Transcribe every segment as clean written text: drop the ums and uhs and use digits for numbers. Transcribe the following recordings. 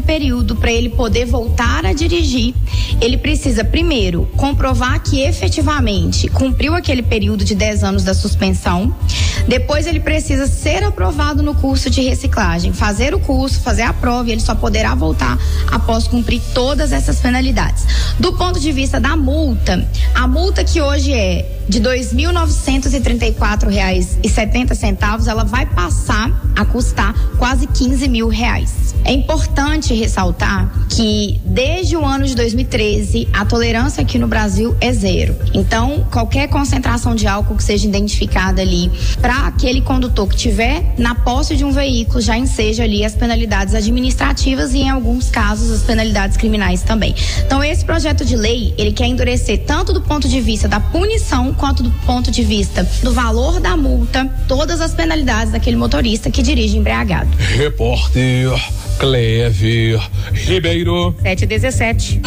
período, para ele poder voltar a dirigir, ele precisa primeiro comprovar que efetivamente cumpriu aquele período de 10 anos da suspensão. Depois ele precisa ser aprovado no curso de reciclagem, fazer o curso, fazer a prova, e ele só poderá voltar após cumprir todas essas penalidades. Do ponto de vista da multa, a multa que hoje é de R$ 2.934,70, ela vai passar a custar quase R$ 15.000. É importante ressaltar que desde o ano de 2013 a tolerância aqui no Brasil é 0. Então, qualquer concentração de álcool que seja identificada ali, para aquele condutor que tiver na posse de um veículo, já enseja ali as penalidades administrativas e, em alguns casos, as penalidades criminais também. Então, esse projeto de lei, ele quer endurecer tanto do ponto de vista da punição quanto do ponto de vista do valor da multa, todas as penalidades daquele motorista que dirige embriagado. Repórter Clever Ribeiro. 7:17.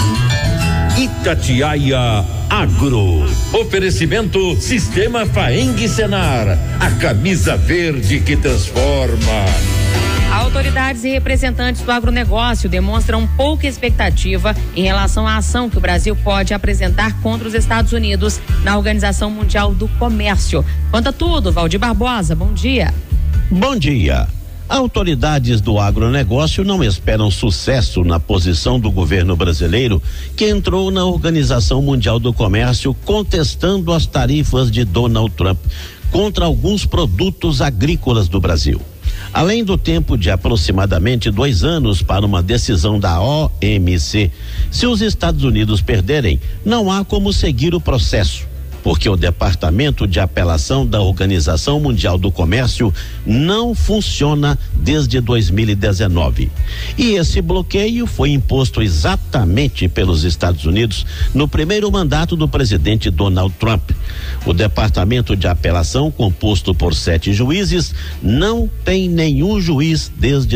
Itatiaia Agro. Oferecimento Sistema Faeng Senar. A camisa verde que transforma. Autoridades e representantes do agronegócio demonstram pouca expectativa em relação à ação que o Brasil pode apresentar contra os Estados Unidos na Organização Mundial do Comércio. Conta tudo, Valdir Barbosa, bom dia. Bom dia. Autoridades do agronegócio não esperam sucesso na posição do governo brasileiro, que entrou na Organização Mundial do Comércio contestando as tarifas de Donald Trump contra alguns produtos agrícolas do Brasil. Além do tempo de aproximadamente 2 anos para uma decisão da OMC, se os Estados Unidos perderem, não há como seguir o processo, porque o Departamento de Apelação da Organização Mundial do Comércio não funciona desde 2019. E esse bloqueio foi imposto exatamente pelos Estados Unidos no primeiro mandato do presidente Donald Trump. O Departamento de Apelação, composto por 7 juízes, não tem nenhum juiz desde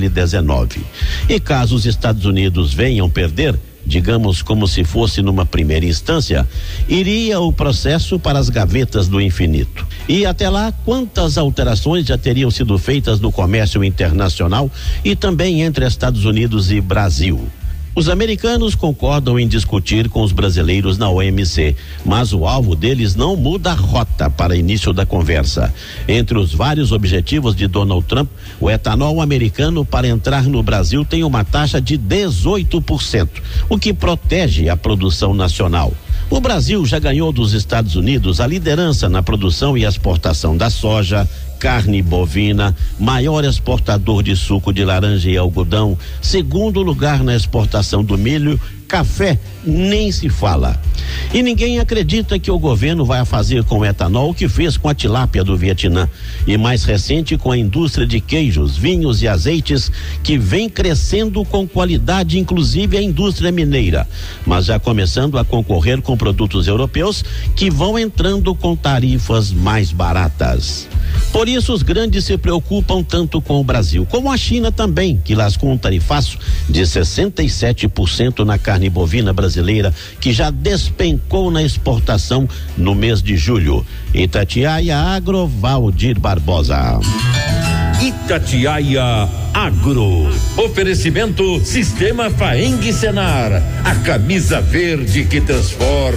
2019. E caso os Estados Unidos venham perder, digamos como se fosse numa primeira instância, iria o processo para as gavetas do infinito. E até lá, quantas alterações já teriam sido feitas no comércio internacional e também entre Estados Unidos e Brasil? Os americanos concordam em discutir com os brasileiros na OMC, mas o alvo deles não muda a rota para início da conversa. Entre os vários objetivos de Donald Trump, o etanol americano para entrar no Brasil tem uma taxa de 18%, o que protege a produção nacional. O Brasil já ganhou dos Estados Unidos a liderança na produção e exportação da soja, carne bovina, maior exportador de suco de laranja e algodão, segundo lugar na exportação do milho, café nem se fala. E ninguém acredita que o governo vai fazer com o etanol o que fez com a tilápia do Vietnã, e mais recente com a indústria de queijos, vinhos e azeites, que vem crescendo com qualidade, inclusive a indústria mineira, mas já começando a concorrer com produtos europeus que vão entrando com tarifas mais baratas. Por isso os grandes se preocupam tanto com o Brasil, como a China também, que lascou um tarifaço de 67% na carne bovina brasileira, que já despencou na exportação no mês de julho. Itatiaia Agro, Valdir Barbosa. Itatiaia Agro. Oferecimento Sistema Faeng Senar. A camisa verde que transforma.